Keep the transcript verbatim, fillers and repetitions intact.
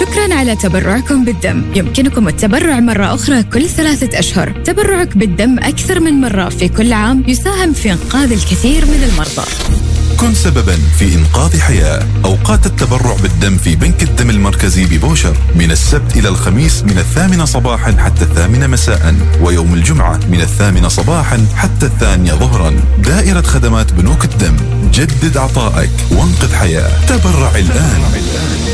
شكراً على تبرعكم بالدم. يمكنكم التبرع مرة أخرى كل ثلاثة أشهر. تبرعك بالدم أكثر من مرة في كل عام يساهم في إنقاذ الكثير من المرضى. كن سبباً في إنقاذ حياة. أوقات التبرع بالدم في بنك الدم المركزي ببوشر من السبت إلى الخميس من الثامنة صباحاً حتى الثامنة مساءً، ويوم الجمعة من الثامنة صباحاً حتى الثانية ظهراً. دائرة خدمات بنوك الدم، جدد عطائك وانقذ حياة. تبرع الآن.